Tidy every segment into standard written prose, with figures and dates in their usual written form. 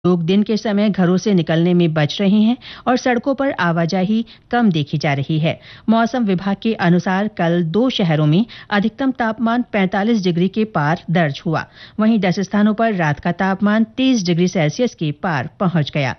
लोग दिन के समय घरों से निकलने में बच रहे हैं और सड़कों पर आवाजाही कम देखी जा रही है। मौसम विभाग के अनुसार कल 2 शहरों में अधिकतम तापमान 45 डिग्री के पार दर्ज हुआ। वहीं 10 स्थानों पर रात का तापमान 30 डिग्री सेल्सियस के पार पहुंच गया।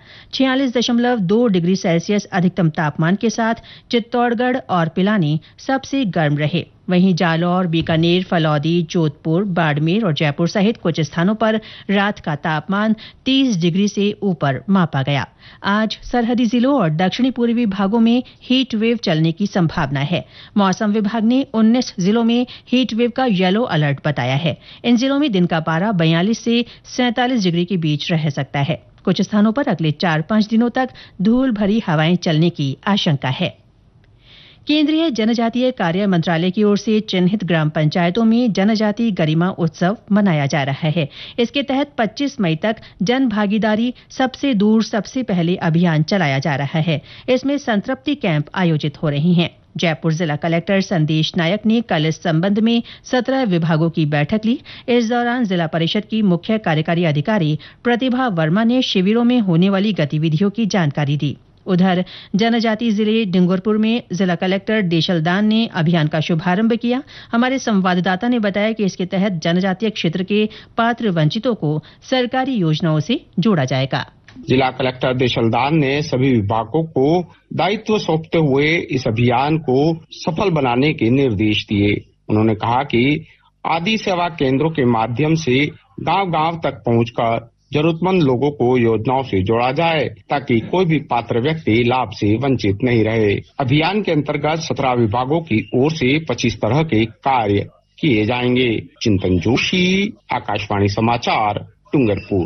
46.2 डिग्री सेल्सियस अधिकतम तापमान के साथ चित्तौड़गढ़ और पिलानी सबसे गर्म रहे। वहीं जालौर, बीकानेर, फलौदी, जोधपुर, बाड़मेर और जयपुर सहित कुछ स्थानों पर रात का तापमान 30 डिग्री से ऊपर मापा गया। आज सरहदी जिलों और दक्षिणी पूर्वी भागों में हीट वेव चलने की संभावना है। मौसम विभाग ने 19 जिलों में हीट वेव का येलो अलर्ट बताया है। इन जिलों में दिन का पारा 42 से 47 डिग्री के बीच रह सकता है। कुछ स्थानों पर अगले 4-5 दिनों तक धूल भरी हवाएं चलने की आशंका है। केंद्रीय जनजातीय कार्य मंत्रालय की ओर से चिन्हित ग्राम पंचायतों में जनजाति गरिमा उत्सव मनाया जा रहा है। इसके तहत 25 मई तक जन भागीदारी सबसे दूर सबसे पहले अभियान चलाया जा रहा है। इसमें संतृप्ति कैंप आयोजित हो रहे हैं। जयपुर जिला कलेक्टर संदेश नायक ने कल इस संबंध में 17 विभागों की बैठक ली। इस दौरान जिला परिषद की मुख्य कार्यकारी अधिकारी प्रतिभा वर्मा ने शिविरों में होने वाली गतिविधियों की जानकारी दी। उधर जनजाति जिले डूंगरपुर में जिला कलेक्टर देशलदान ने अभियान का शुभारंभ किया। हमारे संवाददाता ने बताया कि इसके तहत जनजातीय क्षेत्र के पात्र वंचितों को सरकारी योजनाओं से जोड़ा जाएगा। जिला कलेक्टर देशलदान ने सभी विभागों को दायित्व सौंपते हुए इस अभियान को सफल बनाने के निर्देश दिए। उन्होंने कहा कि आदि सेवा केंद्रों के माध्यम से गांव-गांव तक पहुंचकर जरूरतमंद लोगों को योजनाओं से जोड़ा जाए ताकि कोई भी पात्र व्यक्ति लाभ से वंचित नहीं रहे। अभियान के अंतर्गत 17 विभागों की ओर से 25 तरह के कार्य किए जाएंगे। चिंतन जोशी, आकाशवाणी समाचार, डूंगरपुर।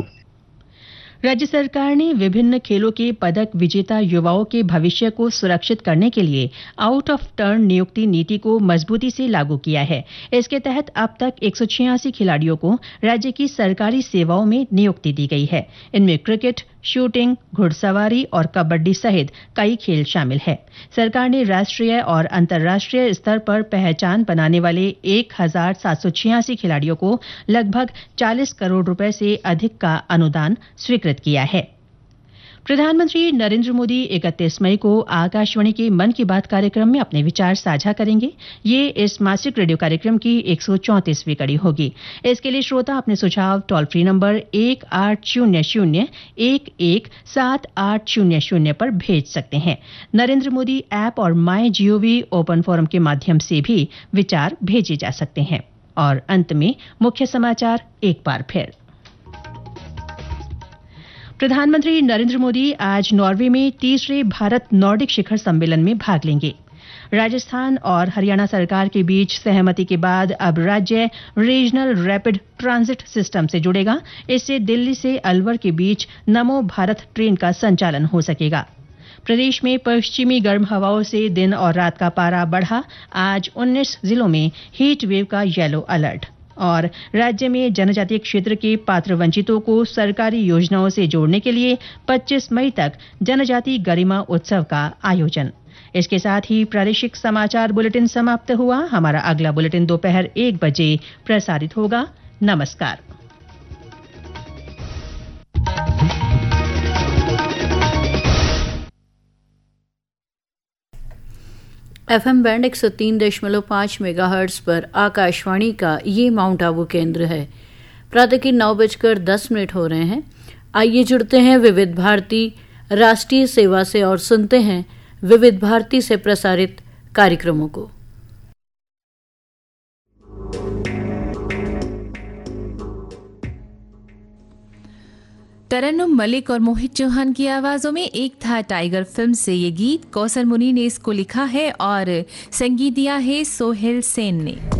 राज्य सरकार ने विभिन्न खेलों के पदक विजेता युवाओं के भविष्य को सुरक्षित करने के लिए आउट ऑफ टर्न नियुक्ति नीति को मजबूती से लागू किया है। इसके तहत अब तक 186 खिलाड़ियों को राज्य की सरकारी सेवाओं में नियुक्ति दी गई है। इनमें क्रिकेट, शूटिंग, घुड़सवारी और कबड्डी सहित कई खेल शामिल है। सरकार ने राष्ट्रीय और अंतर्राष्ट्रीय स्तर पर पहचान बनाने वाले 1786 खिलाड़ियों को लगभग 40 करोड़ रुपए से अधिक का अनुदान स्वीकृत किया है। प्रधानमंत्री नरेंद्र मोदी 31 मई को आकाशवाणी के मन की बात कार्यक्रम में अपने विचार साझा करेंगे। ये इस मासिक रेडियो कार्यक्रम की 134वीं कड़ी होगी। इसके लिए श्रोता अपने सुझाव टोल फ्री नंबर 1800-117800 पर भेज सकते हैं। नरेंद्र मोदी ऐप और माई जीओवी ओपन फोरम के माध्यम से भी विचार भेजे जा सकते हैं। और अंत में मुख्य समाचार एक बार फिर। प्रधानमंत्री नरेंद्र मोदी आज नॉर्वे में तीसरे भारत नॉर्डिक शिखर सम्मेलन में भाग लेंगे। राजस्थान और हरियाणा सरकार के बीच सहमति के बाद अब राज्य रीजनल रैपिड ट्रांजिट सिस्टम से जुड़ेगा। इससे दिल्ली से अलवर के बीच नमो भारत ट्रेन का संचालन हो सकेगा। प्रदेश में पश्चिमी गर्म हवाओं से दिन और रात का पारा बढ़ा। आज 19 जिलों में हीट वेव का येलो अलर्ट। और राज्य में जनजातीय क्षेत्र के पात्र वंचितों को सरकारी योजनाओं से जोड़ने के लिए 25 मई तक जनजाति गरिमा उत्सव का आयोजन। इसके साथ ही प्रादेशिक समाचार बुलेटिन समाप्त हुआ। हमारा अगला बुलेटिन दोपहर 1 बजे प्रसारित होगा। नमस्कार। FM बैंड 103.5 मेगाहर्ट्ज पर आकाशवाणी का ये माउंट आबू केंद्र है। प्रातः के 9:10 हो रहे हैं। आइए जुड़ते हैं विविध भारती राष्ट्रीय सेवा से और सुनते हैं विविध भारती से प्रसारित कार्यक्रमों को। तरन्नुम मलिक और मोहित चौहान की आवाजों में एक था टाइगर फिल्म से ये गीत। कौसर मुनि ने इसको लिखा है और संगीत दिया है सोहेल सेन ने।